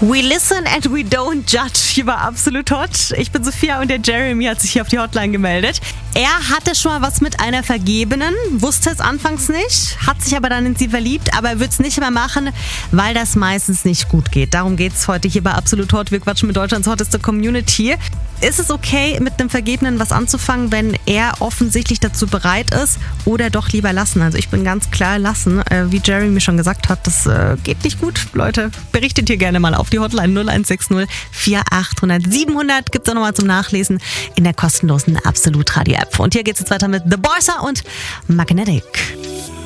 We listen and we don't judge hier war Absolut Hot. Ich bin Sophia und der Jeremy hat sich hier auf die Hotline gemeldet. Er hatte schon mal was mit einer Vergebenen, wusste es anfangs nicht, hat sich aber dann in sie verliebt, aber er wird es nicht mehr machen, weil das meistens nicht gut geht. Darum geht es heute hier bei Absolut Hot. Wir quatschen mit Deutschlands hotteste Community. Ist es okay, mit einem Vergebenen was anzufangen, wenn er offensichtlich dazu bereit ist oder doch lieber lassen? Also ich bin ganz klar lassen. Wie Jeremy schon gesagt hat, das geht nicht gut. Leute, berichtet hier gerne mal auf die Hotline 0160 4800 700. Gibt es auch nochmal zum Nachlesen in der kostenlosen Absolut Radio App. Und hier geht es jetzt weiter mit The Boysa und Magnetic.